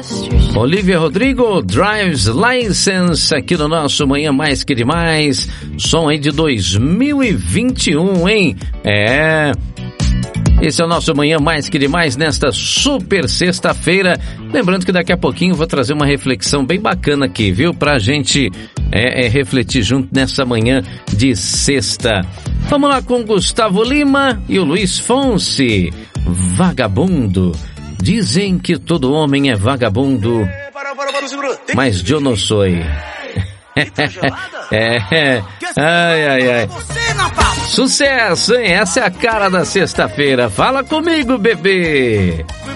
Olivia Rodrigo, Drives License, aqui no nosso Manhã Mais Que Demais. Som aí de 2021, hein? Esse é o nosso Manhã Mais Que Demais nesta super sexta-feira. Lembrando que daqui a pouquinho eu vou trazer uma reflexão bem bacana aqui, viu? Pra gente refletir junto nessa manhã de sexta. Vamos lá com Gustavo Lima e o Luiz Fonsi. Vagabundo. Dizem que todo homem é vagabundo, mas eu não sou. Ai. Sucesso, hein? Essa é a cara da sexta-feira. Fala comigo, bebê.